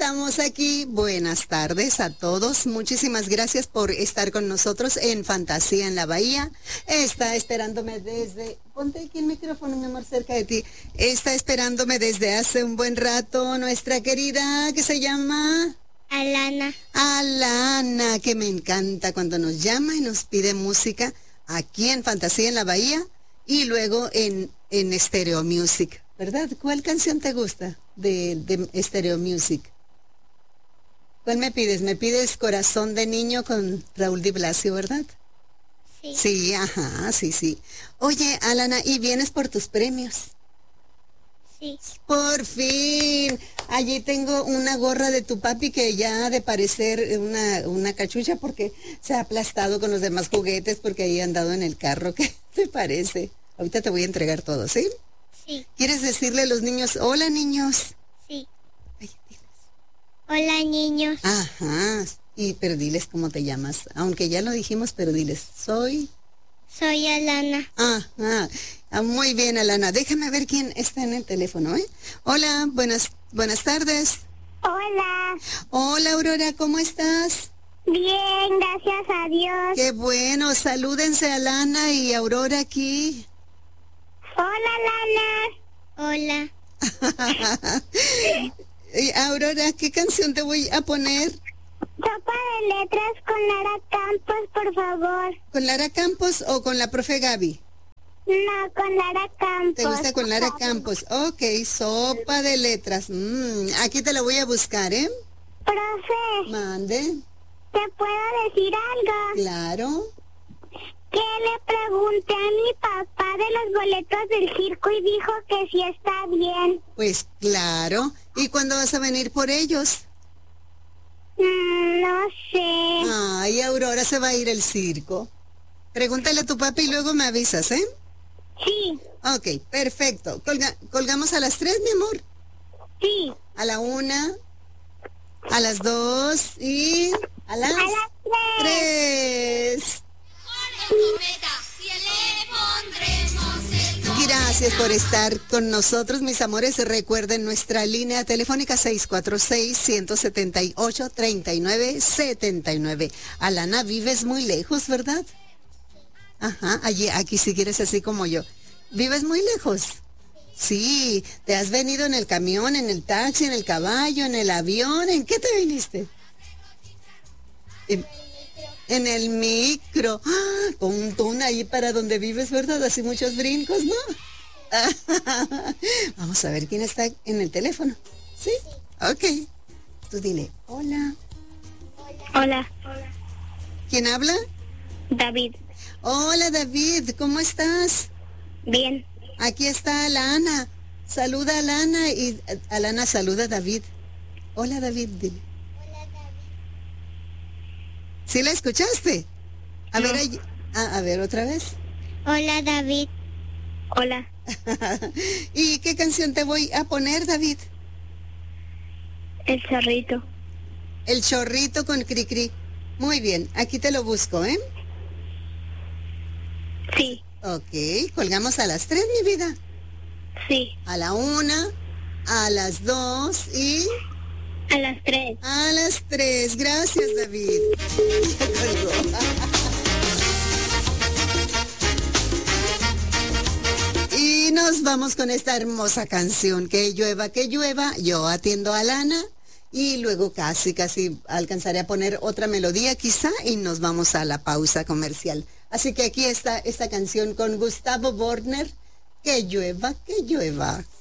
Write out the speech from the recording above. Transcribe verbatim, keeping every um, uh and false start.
estamos aquí. Buenas tardes a todos. Muchísimas gracias por estar con nosotros en Fantasía en la Bahía. Está esperándome desde... Ponte aquí el micrófono, mi amor, cerca de ti. Está esperándome desde hace un buen rato nuestra querida, que se llama... Alana. Alana, que me encanta cuando nos llama y nos pide música aquí en Fantasía en la Bahía y luego en, en Stereo Music, ¿verdad? ¿Cuál canción te gusta de, de Stereo Music? ¿Cuál me pides? Me pides Corazón de Niño con Raúl Di Blasio, ¿verdad? Sí. Sí, ajá, sí, sí. Oye, Alana, ¿y vienes por tus premios? Sí. Por fin. Allí tengo una gorra de tu papi que ya ha de parecer una, una cachucha porque se ha aplastado con los demás juguetes porque ahí ha andado en el carro. ¿Qué te parece? Ahorita te voy a entregar todo, ¿sí? Sí. ¿Quieres decirle a los niños, hola niños? Sí. Ay, diles. Hola, niños. Ajá. Y, pero diles cómo te llamas. Aunque ya lo dijimos, pero diles, soy... Soy Alana. Ah, ah, ah, muy bien, Alana. Déjame ver quién está en el teléfono, ¿eh? Hola, buenas, buenas tardes. Hola. Hola, Aurora, ¿cómo estás? Bien, gracias a Dios. Qué bueno, salúdense a Alana y Aurora aquí. Hola, Lana. Hola. Y, Aurora, ¿qué canción te voy a poner? Sopa de letras con Lara Campos, por favor. ¿Con Lara Campos o con la profe Gaby? No, con Lara Campos. ¿Te gusta con Lara Campos? Ok, sopa de letras. Mm, aquí te la voy a buscar, ¿eh? Profe, Mande. ¿te puedo decir algo? Claro. Que le pregunté a mi papá de los boletos del circo y dijo que sí está bien. Pues claro. ¿Y cuándo vas a venir por ellos? Mm, no sé. Ay, Aurora se va a ir al circo. Pregúntale a tu papi y luego me avisas, ¿eh? Sí. Ok, perfecto. Colga- colgamos a las tres, mi amor. Sí. A la una, a las dos y a las, A las tres. tres. Gracias por estar con nosotros, mis amores. Recuerden nuestra línea telefónica seis cuatro seis, uno siete ocho, tres nueve siete nueve. Alana, vives muy lejos, ¿verdad? Ajá, allí, aquí si quieres así como yo. ¿Vives muy lejos? Sí, ¿te has venido en el camión, en el taxi, en el caballo, en el avión? ¿En qué te viniste? En, en el micro. ¡Ah! Con un ton ahí para donde vives, ¿verdad? Así muchos brincos, ¿no? Vamos a ver quién está en el teléfono. ¿Sí? Ok. Tú dile, hola. Hola. ¿Quién habla? David. Hola, David, ¿cómo estás? Bien. Aquí está Alana. Saluda a Alana y eh, Alana saluda a David. Hola, David, dile. ¿Sí la escuchaste? A No. ver, ahí- a, a ver, otra vez. Hola, David. Hola. ¿Y qué canción te voy a poner, David? El zorrito. El chorrito con Cricri. Muy bien, aquí te lo busco, ¿eh? Sí. Ok, colgamos a las tres, mi vida. Sí. A la una, a las dos y A las tres. a las tres. Gracias, David. Ya colgó. Y nos vamos con esta hermosa canción. Que llueva, que llueva. Yo atiendo a Lana. Y luego casi, casi alcanzaré a poner otra melodía quizá y nos vamos a la pausa comercial. Así que aquí está esta canción con Gustavo Borner. Que llueva, que llueva.